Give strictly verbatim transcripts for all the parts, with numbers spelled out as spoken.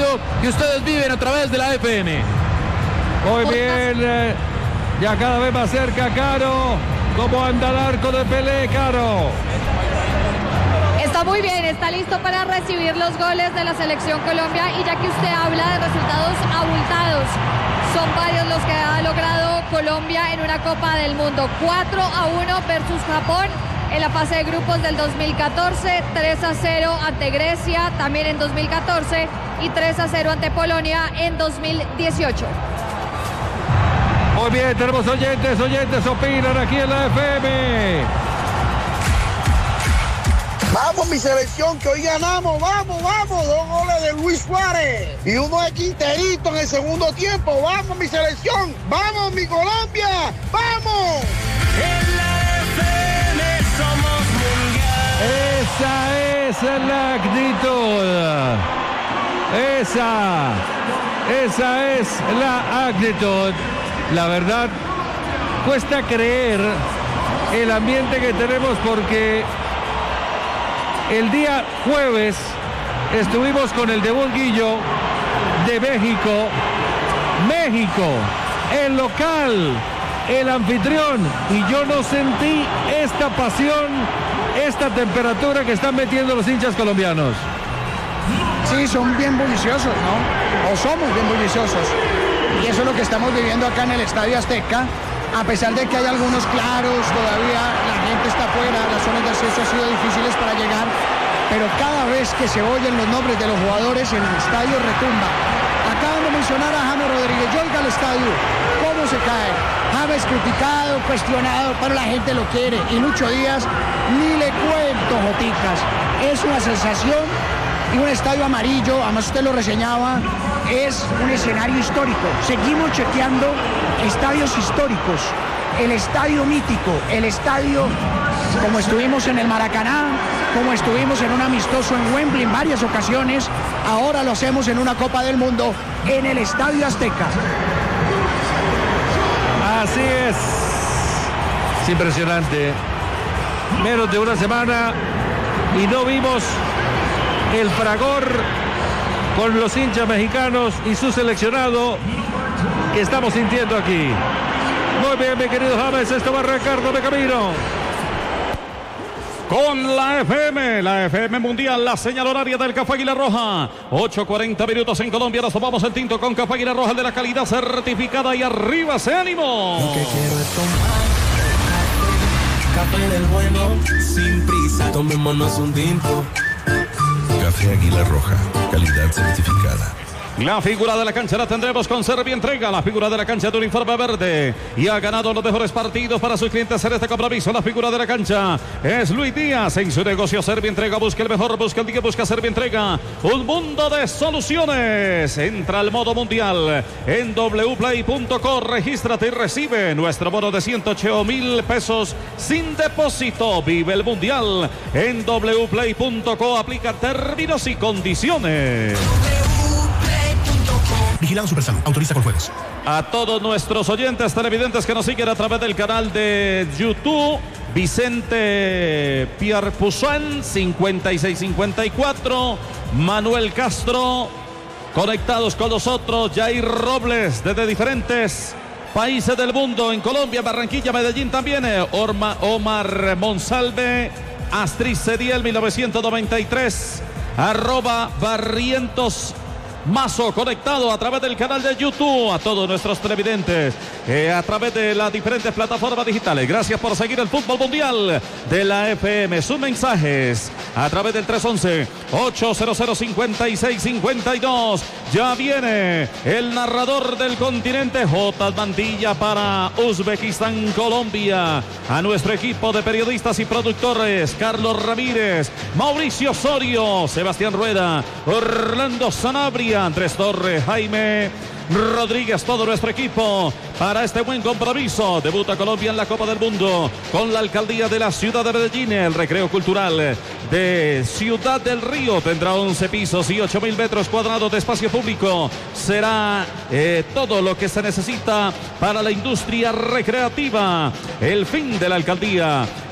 partido que ustedes viven a través de la F M. Muy bien, eh, ya cada vez más cerca Caro. ¿Cómo anda el arco de Pelé, Caro? Está muy bien, está listo para recibir los goles de la Selección Colombia. Y ya que usted habla de resultados abultados, son varios los que ha logrado Colombia en una Copa del Mundo. cuatro a uno versus Japón en la fase de grupos del dos mil catorce, tres a cero ante Grecia también en dos mil catorce y tres a cero ante Polonia en dos mil dieciocho. Muy bien, tenemos oyentes, oyentes opinan aquí en la F M. Vamos, mi selección, que hoy ganamos, vamos, vamos. Dos goles de Luis Suárez y uno de Quinterito en el segundo tiempo. Vamos, mi selección, vamos, mi Colombia, vamos. En la F M somos mundial. Esa es la actitud. Esa, esa es la actitud. La verdad, cuesta creer el ambiente que tenemos porque el día jueves estuvimos con el debut Guillo de México. México, el local, el anfitrión. Y yo no sentí esta pasión, esta temperatura que están metiendo los hinchas colombianos. Sí, son bien bulliciosos, ¿no? O somos bien bulliciosos. Y eso es lo que estamos viviendo acá en el Estadio Azteca. A pesar de que hay algunos claros, todavía la gente está afuera, las zonas de acceso han sido difíciles para llegar, pero cada vez que se oyen los nombres de los jugadores, el estadio retumba. Acaban de mencionar a James Rodríguez. Yo oiga al estadio, ¿cómo se cae? James criticado, cuestionado, pero la gente lo quiere. Y Lucho Díaz, ni le cuento, Joticas. Es una sensación y un estadio amarillo, además usted lo reseñaba, es un escenario histórico. Seguimos chequeando estadios históricos, el estadio mítico, el estadio como estuvimos en el Maracaná, como estuvimos en un amistoso en Wembley en varias ocasiones, ahora lo hacemos en una Copa del Mundo en el Estadio Azteca. Así es. Es impresionante. Menos de una semana y no vimos el fragor con los hinchas mexicanos y su seleccionado que estamos sintiendo aquí. Muy bien, mi querido James, esto va Ricardo de camino. Con la F M, la F M Mundial, la señal horaria del Café Águila Roja. ocho cuarenta minutos en Colombia, nos tomamos el tinto con Café Águila Roja, de la calidad certificada, y arriba ese ánimo. Lo que quiero es tomar café del bueno, sin prisa, tomémonos un tinto. Café Águila Roja, calidad certificada. La figura de la cancha la tendremos con Servientrega, la figura de la cancha de uniforme verde, y ha ganado los mejores partidos para sus clientes en este compromiso. La figura de la cancha es Luis Díaz. En su negocio Servientrega busca el mejor, busca el día, busca Servientrega. Un mundo de soluciones. Entra al modo mundial en w play punto co, regístrate y recibe nuestro bono de ciento ocho mil pesos sin depósito. Vive el mundial en w play punto co, aplica términos y condiciones. Vigilado Supersalud, autoriza con juegos. A todos nuestros oyentes televidentes que nos siguen a través del canal de YouTube, Vicente Pierpuzán, cincuenta y seis cincuenta y cuatro, Manuel Castro, conectados con nosotros, Jair Robles, desde diferentes países del mundo, en Colombia, Barranquilla, Medellín también, Orma, Omar Monsalve, Astrid Cediel, mil novecientos noventa y tres, arroba Barrientos Mazo, conectado a través del canal de YouTube. A todos nuestros televidentes eh, a través de las diferentes plataformas digitales, gracias por seguir el fútbol mundial de la F M. Sus mensajes a través del tres once, ochocientos cincuenta y seis cincuenta y dos. Ya viene el narrador del continente, J. Mantilla, para Uzbekistán, Colombia. A nuestro equipo de periodistas y productores, Carlos Ramírez, Mauricio Osorio, Sebastián Rueda, Orlando Sanabria, Andrés Torres, Jaime Rodríguez, todo nuestro equipo para este buen compromiso. Debuta Colombia en la Copa del Mundo con la alcaldía de la ciudad de Medellín. El recreo cultural de Ciudad del Río tendrá once pisos y ocho mil metros cuadrados de espacio público. Será eh, todo lo que se necesita para la industria recreativa. El fin de la alcaldía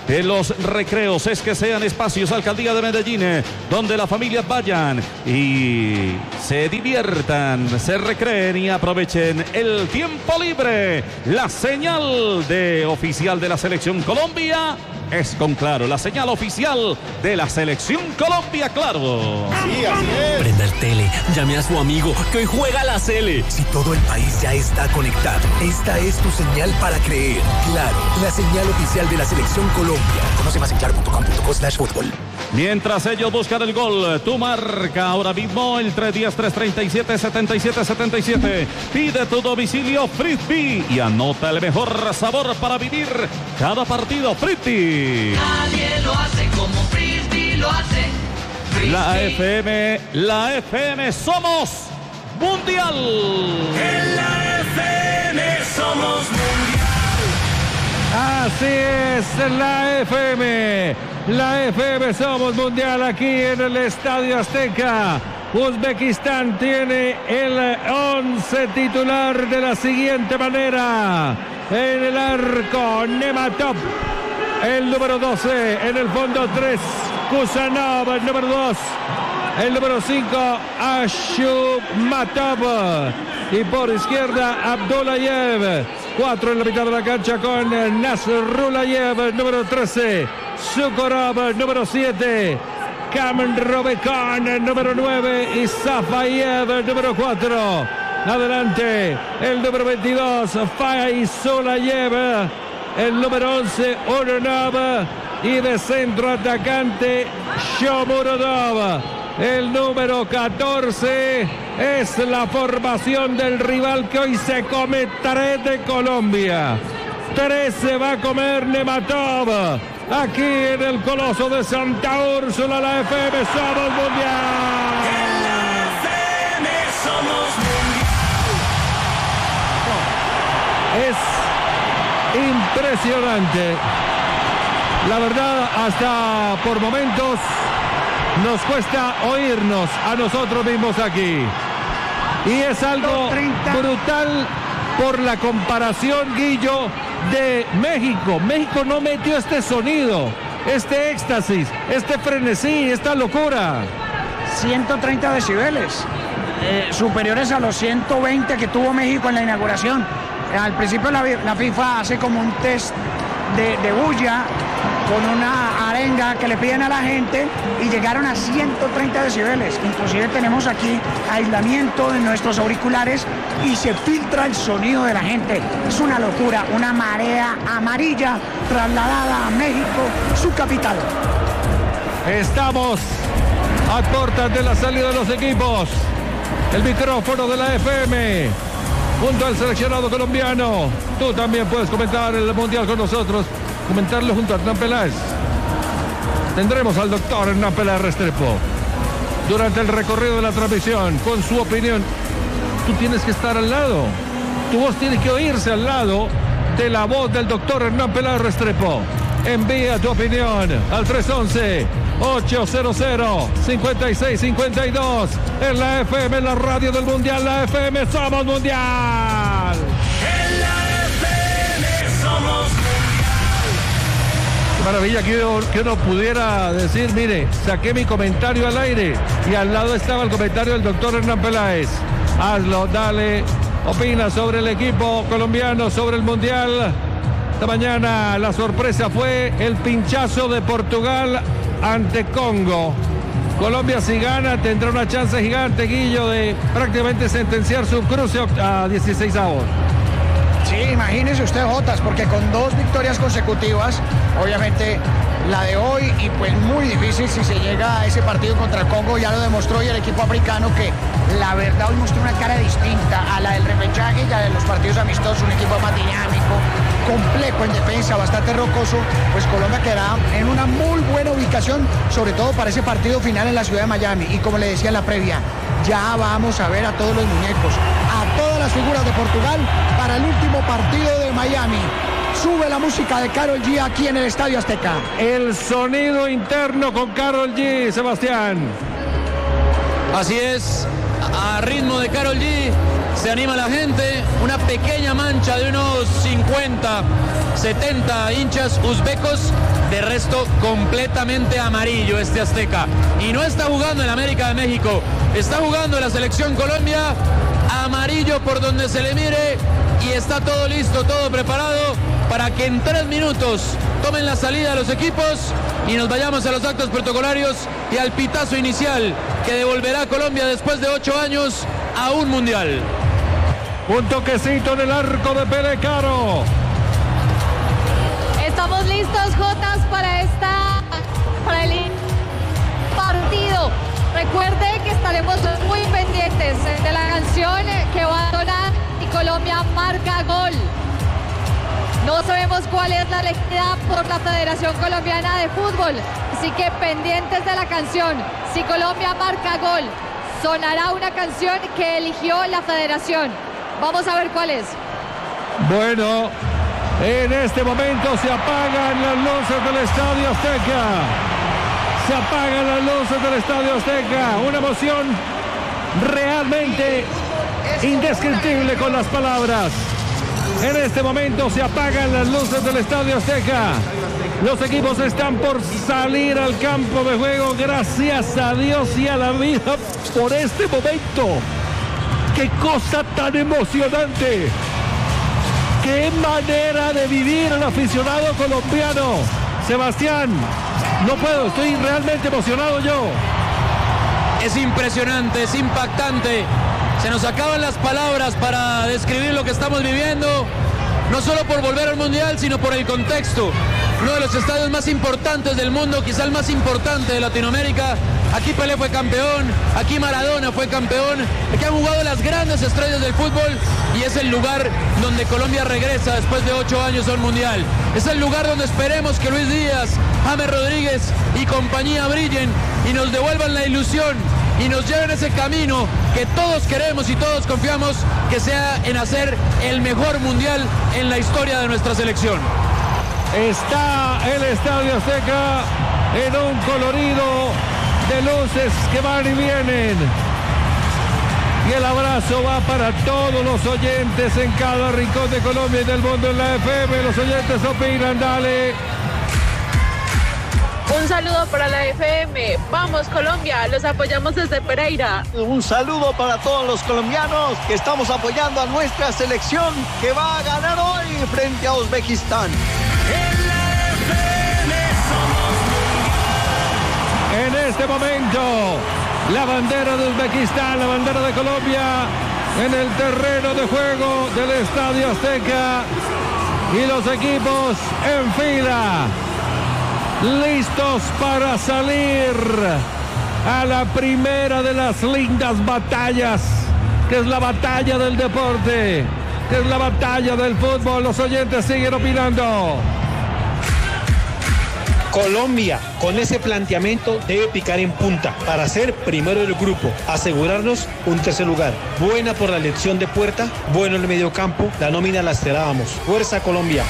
en los recreos es que sean espacios Alcaldía de Medellín, donde las familias vayan y se diviertan, se recreen y aprovechen el tiempo libre. La señal de oficial de la Selección Colombia es con Claro, la señal oficial de la Selección Colombia, Claro. Sí, así es. Prenda el tele, llame a su amigo que hoy juega la Sele. Si todo el país ya está conectado, esta es tu señal para creer. Claro, la señal oficial de la Selección Colombia. Conoce más en claro punto com punto co slash fútbol. Mientras ellos buscan el gol, tu marca ahora mismo el tres diez, tres treinta y siete, setenta y siete setenta y siete. Pide tu domicilio Frisbee y anota el mejor sabor para vivir cada partido. Frisbee. Nadie lo hace como Frisbee lo hace. Frisbee. La F M, la F M somos mundial. En la F M somos mundial. Así es, la F M. La F M somos mundial aquí en el Estadio Azteca. Uzbekistán tiene el once titular de la siguiente manera. En el arco, Nematov. El número doce, en el fondo tres, Kusanov, el número dos, el número cinco, Ashumatov, y por izquierda Abdullayev, cuatro en la mitad de la cancha con Nasrullayev, número trece, Sukorov, número siete, Kamen Robekon, número nueve, y Safayev, número cuatro. Adelante, el número veintidós, Faisulayev. El número once, Oronov, y de centro atacante, Shomurodov. El número catorce es la formación del rival que hoy se come tres de Colombia. Tres se va a comer Nematov. Aquí en el Coloso de Santa Úrsula, la F M somos mundial. En la F M somos mundial. Es impresionante. La verdad, hasta por momentos nos cuesta oírnos a nosotros mismos aquí. Y es algo brutal por la comparación, Guillo, de México. México no metió este sonido, este éxtasis, este frenesí, esta locura. ciento treinta decibeles, eh, superiores a los ciento veinte que tuvo México en la inauguración. Al principio la, la FIFA hace como un test de, de bulla con una arenga que le piden a la gente y llegaron a ciento treinta decibeles. Inclusive tenemos aquí aislamiento de nuestros auriculares y se filtra el sonido de la gente. Es una locura, una marea amarilla trasladada a México, su capital. Estamos a puertas de la salida de los equipos. El micrófono de la F M junto al seleccionado colombiano. Tú también puedes comentar el Mundial con nosotros, comentarlo junto a Hernán Peláez. Tendremos al doctor Hernán Peláez Restrepo durante el recorrido de la transmisión con su opinión. Tú tienes que estar al lado, tu voz tiene que oírse al lado de la voz del doctor Hernán Peláez Restrepo. Envía tu opinión al tres once, ochocientos, cincuenta y seis cincuenta y dos en la F M, en la radio del Mundial. La F M somos mundial. En la F M somos mundial. Qué maravilla que uno, que uno pudiera decir, mire, saqué mi comentario al aire y al lado estaba el comentario del doctor Hernán Peláez. Hazlo, dale, opina sobre el equipo colombiano, sobre el Mundial. Esta mañana la sorpresa fue el pinchazo de Portugal ante Congo. Colombia, si gana, tendrá una chance gigante, Guillo, de prácticamente sentenciar su cruce a dieciséis avos. Sí, imagínese usted, Jotas, porque con dos victorias consecutivas, obviamente la de hoy, y pues muy difícil si se llega a ese partido contra Congo, ya lo demostró, y el equipo africano que la verdad hoy mostró una cara distinta a la del repechaje y a de los partidos amistosos, un equipo más dinámico, complejo en defensa, bastante rocoso. Pues Colombia quedará en una muy buena ubicación, sobre todo para ese partido final en la ciudad de Miami. Y como le decía en la previa, ya vamos a ver a todos los muñecos, a todas las figuras de Portugal para el último partido de Miami. Sube la música de Karol G aquí en el Estadio Azteca. El sonido interno con Karol G, Sebastián. Así es, a ritmo de Karol G se anima la gente, una pequeña mancha de unos cincuenta, setenta hinchas uzbecos, de resto completamente amarillo este Azteca. Y no está jugando en América de México, está jugando en la selección Colombia, amarillo por donde se le mire, y está todo listo, todo preparado para que en tres minutos tomen la salida los equipos y nos vayamos a los actos protocolarios y al pitazo inicial que devolverá a Colombia después de ocho años a un mundial. Un toquecito en el arco de Pelecaro. Estamos listos, Jotas, para esta para el partido. Recuerde que estaremos muy pendientes de la canción que va a sonar y Colombia marca gol. No sabemos cuál es la elegida por la Federación Colombiana de Fútbol, así que pendientes de la canción. Si Colombia marca gol, sonará una canción que eligió la Federación. Vamos a ver cuál es. Bueno, en este momento se apagan las luces del Estadio Azteca. Se apagan las luces del Estadio Azteca. Una emoción realmente indescriptible con las palabras. En este momento se apagan las luces del Estadio Azteca. Los equipos están por salir al campo de juego. Gracias a Dios y a la vida por este momento. ¡Qué cosa tan emocionante! ¡Qué manera de vivir el aficionado colombiano! Sebastián, no puedo, estoy realmente emocionado yo. Es impresionante, es impactante. Se nos acaban las palabras para describir lo que estamos viviendo, no solo por volver al Mundial, sino por el contexto. Uno de los estadios más importantes del mundo, quizá el más importante de Latinoamérica. Aquí Pelé fue campeón, aquí Maradona fue campeón, aquí han jugado las grandes estrellas del fútbol y es el lugar donde Colombia regresa después de ocho años a un Mundial. Es el lugar donde esperemos que Luis Díaz, James Rodríguez y compañía brillen y nos devuelvan la ilusión y nos lleven ese camino que todos queremos y todos confiamos que sea en hacer el mejor Mundial en la historia de nuestra selección. Está el Estadio Azteca en un colorido de luces que van y vienen. Y el abrazo va para todos los oyentes en cada rincón de Colombia y del mundo en la F M. Los oyentes opinan, dale. Un saludo para la F M. Vamos Colombia, los apoyamos desde Pereira. Un saludo para todos los colombianos que estamos apoyando a nuestra selección que va a ganar hoy frente a Uzbekistán. En este momento, la bandera de Uzbekistán, la bandera de Colombia en el terreno de juego del Estadio Azteca y los equipos en fila, listos para salir a la primera de las lindas batallas, que es la batalla del deporte, que es la batalla del fútbol. Los oyentes siguen opinando. Colombia, con ese planteamiento, debe picar en punta para ser primero del grupo, asegurarnos un tercer lugar. Buena por la elección de Puerta, bueno en el medio campo, la nómina la esperábamos. Fuerza Colombia.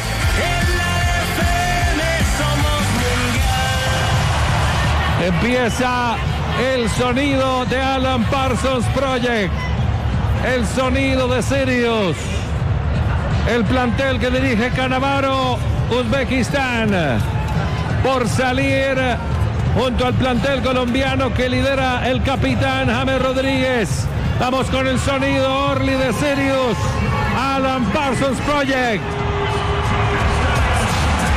Empieza el sonido de Alan Parsons Project, el sonido de Sirius, el plantel que dirige Cannavaro, Uzbekistán, por salir junto al plantel colombiano que lidera el capitán James Rodríguez. Vamos con el sonido Orly de Sirius, Alan Parsons Project.